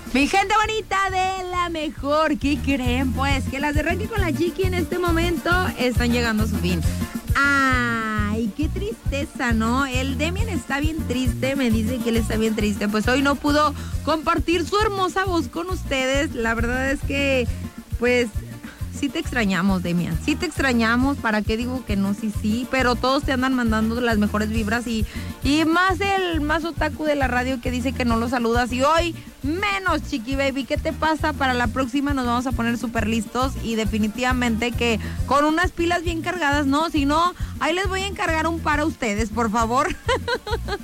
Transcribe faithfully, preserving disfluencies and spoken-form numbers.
Mi gente bonita de la mejor, ¿qué creen? Pues que las de Arranque con la Chiqui en este momento están llegando a su fin. Ay, qué tristeza, ¿no? El Demian está bien triste, me dice que él está bien triste. Pues hoy no pudo compartir su hermosa voz con ustedes. La verdad es que, pues, sí te extrañamos, Demian. Sí te extrañamos, ¿para qué digo que no? Sí, sí, pero todos te andan mandando las mejores vibras y, y más el más otaku de la radio que dice que no lo saludas. Y hoy, menos, Chiqui Baby. ¿Qué te pasa? Para la próxima nos vamos a poner súper listos y definitivamente que con unas pilas bien cargadas, ¿no? Si no, ahí les voy a encargar un par a ustedes, por favor.